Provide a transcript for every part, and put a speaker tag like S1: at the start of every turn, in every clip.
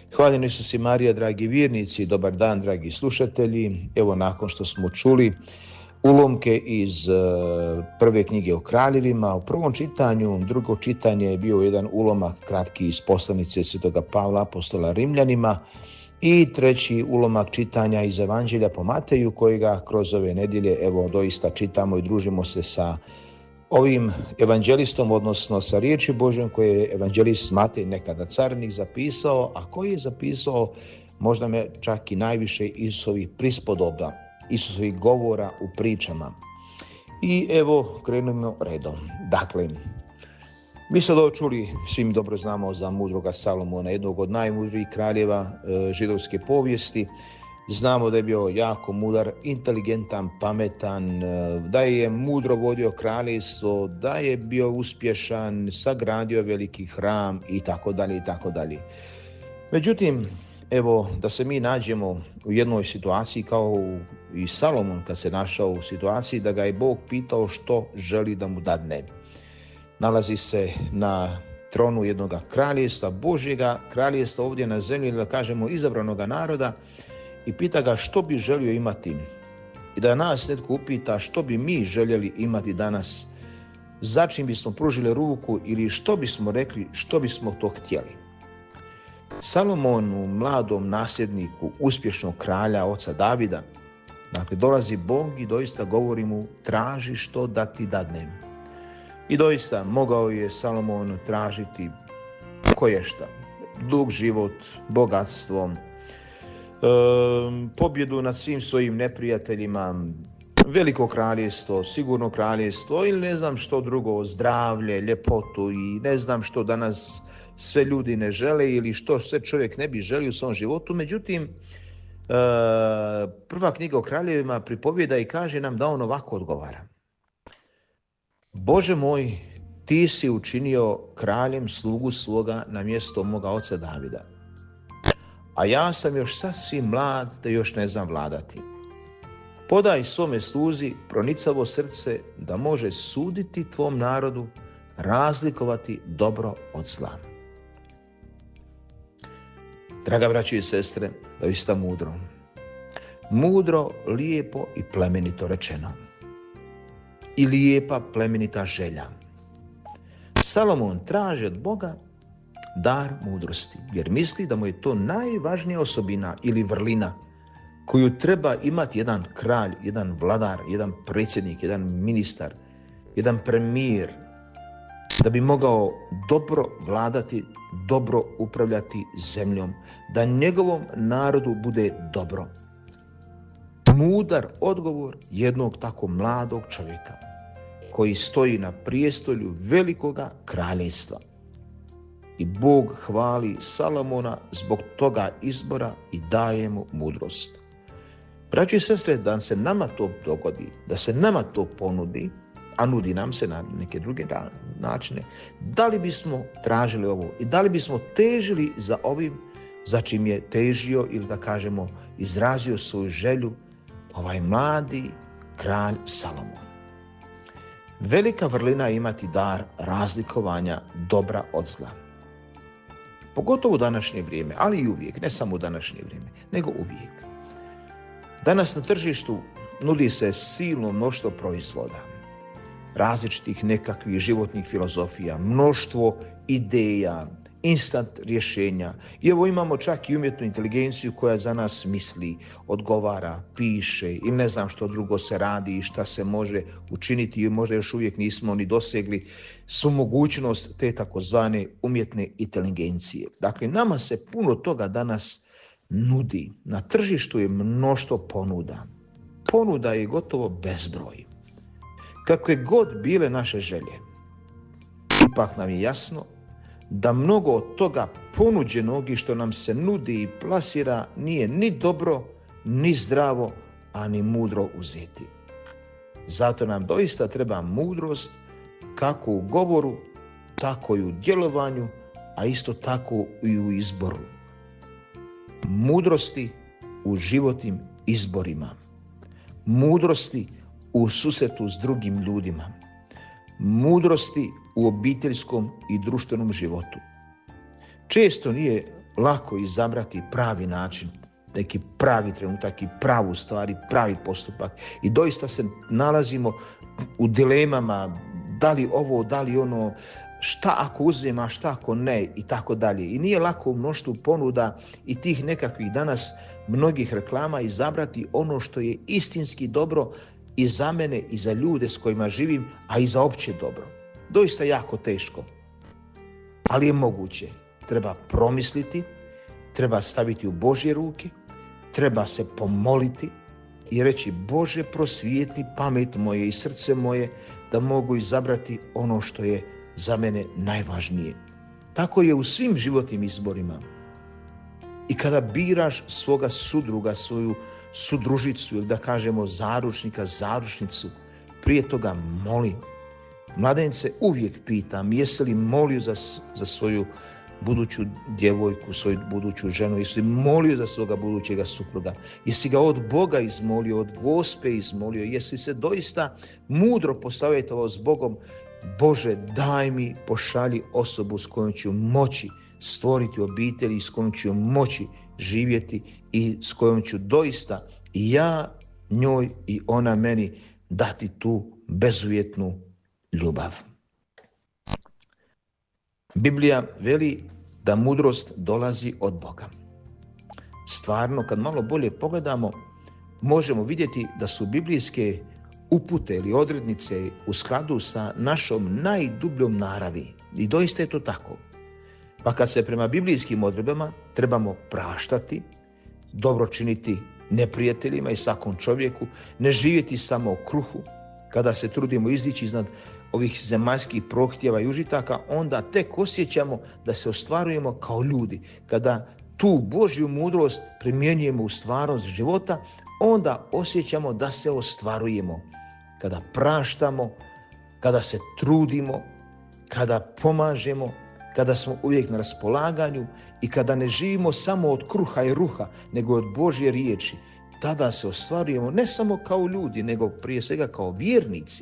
S1: Hvaljeni Isus i Marija, dragi vjernici, dobar dan, dragi slušatelji. Evo, nakon što smo čuli ulomke iz prve knjige o kraljevima, u prvom čitanju, drugo čitanje je bio jedan ulomak kratki iz poslanice Svetoga Pavla, apostola Rimljanima, i treći ulomak čitanja iz Evanđelja po Mateju, kojega kroz ove nedjelje, evo, doista čitamo i družimo se sa ovim evanđelistom, odnosno sa riječi Božjom koje je evanđelist Matej, nekada carinik, zapisao, a koji je zapisao možda me čak i najviše Isusovih prispodoba, Isusovih govora u pričama. I evo, krenimo redom. Dakle, mi sad ovo čuli, svi mi dobro znamo za mudroga Salomona, jednog od najmudrijih kraljeva židovske povijesti. Znamo da je bio jako mudar, inteligentan, pametan, da je mudro vodio kraljevstvo, da je bio uspješan, sagradio veliki hram i tako dalje i tako dalje. Međutim, evo, da se mi nađemo u jednoj situaciji kao i Salomon kad se našao u situaciji da ga je Bog pitao što želi da mu dadne. Nalazi se na tronu jednog kraljevstva, Božjega kraljevstva ovdje na zemlji, da kažemo izabranoga naroda, i pita ga što bi želio imati. I da nas netko upita što bi mi željeli imati danas, za čim bismo pružili ruku ili što bismo rekli, što bismo to htjeli. Salomonu, mladom nasljedniku uspješnog kralja, oca Davida, dakle, dolazi Bog i doista govori mu traži što da ti dadnem. I doista mogao je Salomon tražiti koješta, dug život, bogatstvo, pobjedu nad svim svojim neprijateljima, veliko kraljevstvo, sigurno kraljevstvo ili ne znam što drugo, zdravlje, ljepotu i ne znam što danas sve ljudi ne žele ili što sve čovjek ne bi želio u svom životu. Međutim, prva knjiga o kraljevima pripovijeda i kaže nam da on ovako odgovara. Bože moj, ti si učinio kraljem slugu svoga na mjesto moga oca Davida. A ja sam još sasvim mlad da još ne znam vladati. Podaj svome sluzi pronicavo srce da može suditi tvom narodu, razlikovati dobro od zla. Draga braćo i sestre, doista mudro. Mudro, lijepo i plemenito rečeno. I lijepa plemenita želja. Salomon traži od Boga dar mudrosti, jer misli da mu je to najvažnija osobina ili vrlina koju treba imati jedan kralj, jedan vladar, jedan predsjednik, jedan ministar, jedan premijer, da bi mogao dobro vladati, dobro upravljati zemljom, da njegovom narodu bude dobro. Mudar odgovor jednog tako mladog čovjeka koji stoji na prijestolju velikoga kraljevstva. I Bog hvali Salomona zbog toga izbora i daje mu mudrost. Braćo i sestre, da se nama to dogodi, da se nama to ponudi, a nudi nam se na neke druge načine, da li bismo tražili ovo i da li bismo težili za ovim za čim je težio ili da kažemo izrazio svoju želju ovaj mladi kralj Salomon. Velika vrlina je imati dar razlikovanja dobra od zla. Pogotovo u današnje vrijeme, ali i uvijek, ne samo u današnje vrijeme, nego uvijek. Danas na tržištu nudi se silno mnoštvo proizvoda, različitih nekakvih životnih filozofija, mnoštvo ideja, instant rješenja. I evo imamo čak i umjetnu inteligenciju koja za nas misli, odgovara, piše ili ne znam što drugo se radi i šta se može učiniti i možda još uvijek nismo ni dosegli svu mogućnost te takozvane umjetne inteligencije. Dakle, nama se puno toga danas nudi. Na tržištu je mnoštvo ponuda. Ponuda je gotovo bezbroj. Kakve god bile naše želje, ipak nam je jasno da mnogo od toga ponuđenog i što nam se nudi i plasira nije ni dobro, ni zdravo, a ni mudro uzeti. Zato nam doista treba mudrost kako u govoru, tako i u djelovanju, a isto tako i u izboru. Mudrosti u životnim izborima. Mudrosti u susretu s drugim ljudima. Mudrosti u obiteljskom i društvenom životu. Često nije lako izabrati pravi način, neki pravi trenutak i pravu stvar i pravi postupak. I doista se nalazimo u dilemama, da li ovo, da li ono, šta ako uzmem, a šta ako ne i tako dalje. I nije lako u mnoštvu ponuda i tih nekakvih danas mnogih reklama izabrati ono što je istinski dobro i za mene i za ljude s kojima živim, a i za opće dobro. Doista jako teško, ali je moguće. Treba promisliti, treba staviti u Božje ruke, treba se pomoliti i reći: Bože, prosvijetli pamet moje i srce moje da mogu izabrati ono što je za mene najvažnije. Tako je u svim životnim izborima. I kada biraš svoga sudruga, svoju sudružicu ili da kažemo zaručnika, zaručnicu, prije toga moli. Mladence uvijek pitam: jesi li molio za svoju buduću djevojku, svoju buduću ženu, jesi li molio za svoga budućega supruga, jesi ga od Boga izmolio, od Gospe izmolio, jesi se doista mudro posavjetovao s Bogom: Bože, daj mi, pošalji osobu s kojom ću moći stvoriti obitelj i s kojom ću moći živjeti i s kojom ću doista i ja njoj i ona meni dati tu bezuvjetnu ljubav. Biblija veli da mudrost dolazi od Boga. Stvarno, kad malo bolje pogledamo, možemo vidjeti da su biblijske upute ili odrednice u skladu sa našom najdubljom naravi. I doista je to tako. Pa kad se prema biblijskim odredbama trebamo praštati, dobro činiti neprijateljima i svakom čovjeku, ne živjeti samo u kruhu, kada se trudimo izići iznad ovih zemaljskih prohtjeva i užitaka, onda tek osjećamo da se ostvarujemo kao ljudi. Kada tu Božju mudrost primjenjujemo u stvarnost života, onda osjećamo da se ostvarujemo. Kada praštamo, kada se trudimo, kada pomažemo, kada smo uvijek na raspolaganju i kada ne živimo samo od kruha i ruha, nego od Božje riječi, tada se ostvarujemo ne samo kao ljudi, nego prije svega kao vjernici.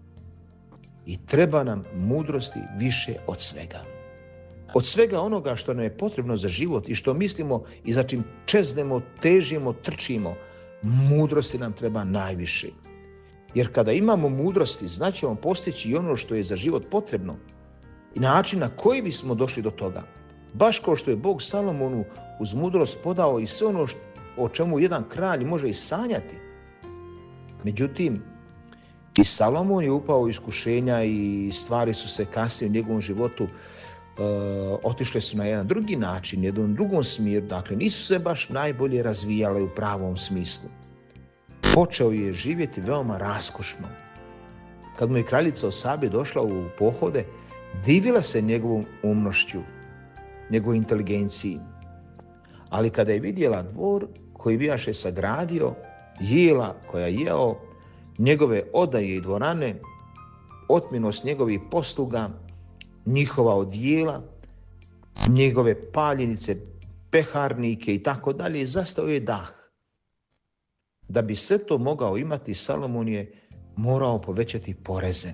S1: I treba nam mudrosti više od svega. Od svega onoga što nam je potrebno za život i što mislimo i za čim čeznemo, težimo, trčimo, mudrosti nam treba najviše. Jer kada imamo mudrosti, znaćemo postići i ono što je za život potrebno i način na koji bismo došli do toga. Baš kao što je Bog Salomonu uz mudrost podao i sve ono o čemu jedan kralj može i sanjati. Međutim, i Salomon je upao u iskušenja i stvari su se kasnije u njegovom životu otišle su na jedan drugi način, jednom drugom smjeru. Dakle, nisu se baš najbolje razvijale u pravom smislu. Počeo je živjeti veoma raskošno. Kad mu je kraljica Osabe došla u pohode, divila se njegovom umnošću, njegovoj inteligenciji. Ali kada je vidjela dvor koji bijaše sagradio, jela koja je jeo, njegove odaje i dvorane, otminost njegovih posluga, njihova odjela, njegove paljenice, peharnike i tako dalje, zastao je dah. Da bi sve to mogao imati, Salomon je morao povećati poreze.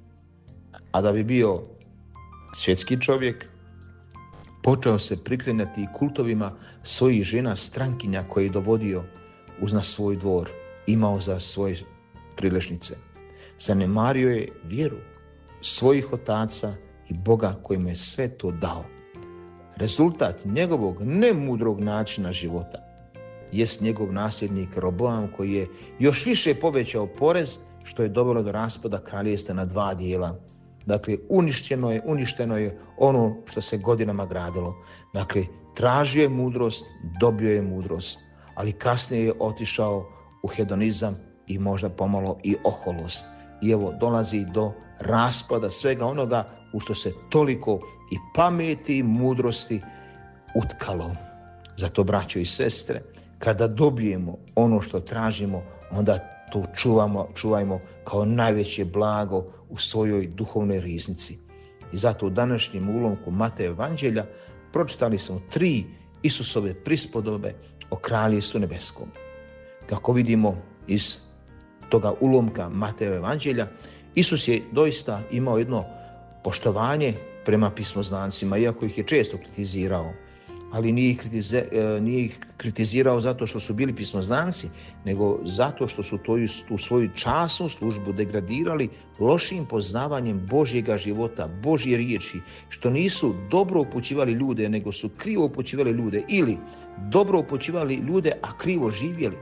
S1: A da bi bio svjetski čovjek, počeo se priklanjati kultovima svojih žena strankinja koje je dovodio uz na svoj dvor, imao za svoje prilešnice. Zanemario je vjeru svojih otaca i Boga koji mu je sve to dao. Rezultat njegovog nemudrog načina života jest njegov nasljednik Roboam, koji je još više povećao porez, što je dovelo do raspada kraljevstva na 2 dijela. Dakle, uništeno je ono što se godinama gradilo. Dakle, tražio je mudrost, dobio je mudrost, ali kasnije je otišao u hedonizam i možda pomalo i oholost. I evo, dolazi do raspada svega onoga u što se toliko i pameti i mudrosti utkalo. Zato, braćo i sestre, kada dobijemo ono što tražimo, onda to čuvajmo kao najveće blago u svojoj duhovnoj riznici. I zato u današnjem ulomku Mateja evanđelja pročitali smo 3 Isusove prispodobe o kraljevstvu nebeskom. Kako vidimo iz toga ulomka Mateja evanđelja, Isus je doista imao jedno poštovanje prema pismoznancima, iako ih je često kritizirao. ali nije ih kritizirao zato što su bili pismoznanci, nego zato što su tu svoju časnu službu degradirali lošim poznavanjem Božjega života, Božje riječi, što nisu dobro upućivali ljude, nego su krivo upućivali ljude ili dobro upućivali ljude, a krivo živjeli.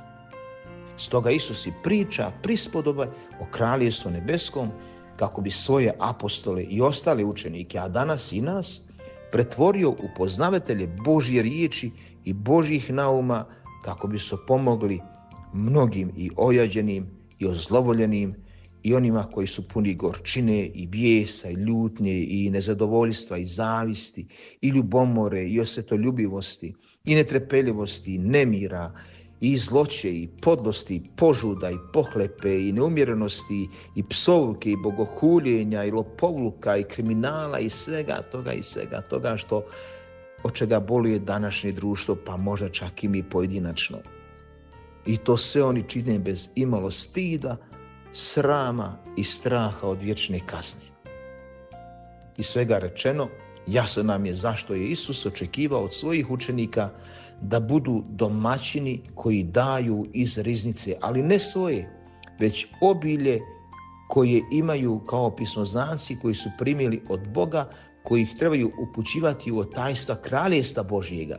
S1: Stoga Isus i priča prispodobe o kraljevstvu nebeskom kako bi svoje apostole i ostale učenike, a danas i nas, pretvorio u poznavatelje Božje riječi i Božjih nauma kako bi su pomogli mnogim i ojađenim i ozlovoljenim i onima koji su puni gorčine i bijesa i ljutnje i nezadovoljstva i zavisti i ljubomore i osvetoljubivosti i netrpeljivosti i nemira i zloće i podlosti i požuda i pohlepe i neumjerenosti i psovke i bogohuljenja i lopovluka i kriminala i svega toga što od čega boluje današnje društvo, pa možda čak i mi pojedinačno. I to sve oni čine bez imalo stida, srama i straha od vječne kazne. Iz svega rečeno, jasno nam je zašto je Isus očekivao od svojih učenika da budu domaćini koji daju iz riznice, ali ne svoje, već obilje koje imaju kao pismoznanci koji su primili od Boga, koji ih trebaju upućivati u tajstva kraljevstva Božjega.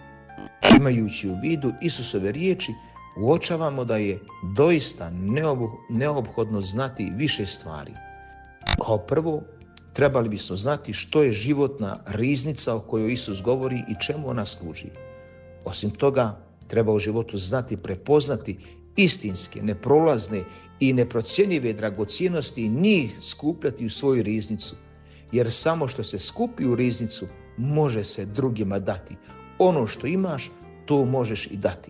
S1: Imajući u vidu Isusove riječi, uočavamo da je doista neophodno znati više stvari. Kao prvo, trebali bismo znati što je životna riznica o kojoj Isus govori i čemu ona služi. Osim toga, treba u životu znati i prepoznati istinske, neprolazne i neprocjenjive dragocjenosti i njih skupljati u svoju riznicu. Jer samo što se skupi u riznicu može se drugima dati. Ono što imaš, to možeš i dati.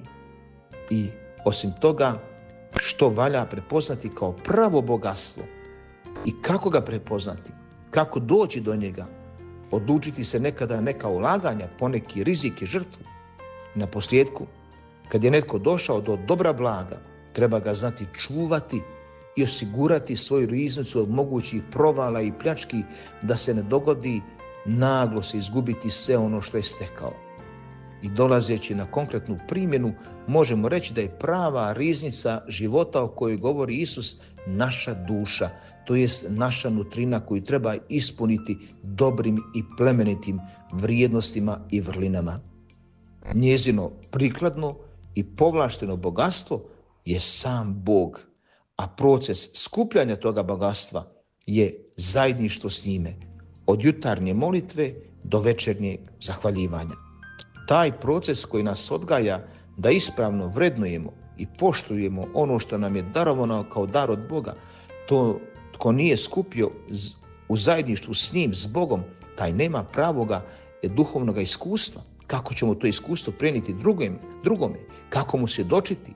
S1: I osim toga, što valja prepoznati kao pravo bogatstvo i kako ga prepoznati, kako doći do njega, odlučiti se nekada neka ulaganja, poneki rizik i žrtvu. Na posljedku, kad je netko došao do dobra blaga, treba ga znati čuvati i osigurati svoju riznicu od mogućih provala i pljački da se ne dogodi naglo se izgubiti sve ono što je stekao. I dolazeći na konkretnu primjenu, možemo reći da je prava riznica života o kojoj govori Isus naša duša, to jest naša nutrina koju treba ispuniti dobrim i plemenitim vrijednostima i vrlinama. Njezino prikladno i povlašteno bogatstvo je sam Bog, a proces skupljanja toga bogatstva je zajedništvo s njime, od jutarnje molitve do večernjeg zahvaljivanja. Taj proces koji nas odgaja da ispravno vrednujemo i poštujemo ono što nam je darovano kao dar od Boga, to tko nije skupio u zajedništvu s njim, s Bogom, taj nema pravoga duhovnog iskustva. Kako ćemo to iskustvo prenijeti drugome? Kako mu svjedočiti?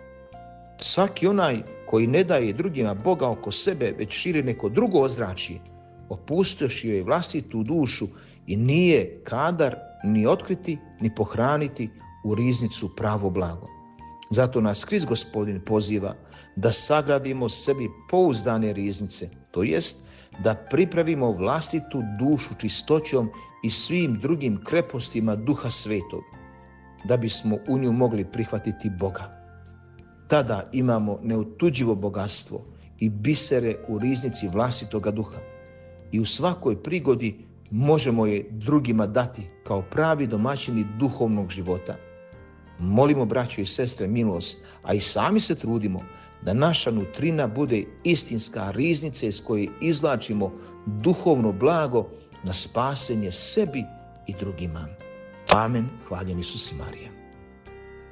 S1: Svaki onaj koji ne daje drugima Boga oko sebe, već širi neko drugo ozračje, opustošio je vlastitu dušu i nije kadar ni otkriti, ni pohraniti u riznicu pravo blago. Zato nas Krist Gospodin poziva da sagradimo sebi pouzdane riznice, to jest da pripravimo vlastitu dušu čistoćom i svim drugim krepostima Duha Svetog, da bismo u nju mogli prihvatiti Boga. Tada imamo neotuđivo bogatstvo i bisere u riznici vlastitoga duha i u svakoj prigodi možemo je drugima dati kao pravi domaćini duhovnog života. Molimo, braćo i sestre, milost, a i sami se trudimo da naša nutrina bude istinska riznica iz koje izvlačimo duhovno blago na spasenje sebi i drugima. Amen. Hvaljen Isus i Marija.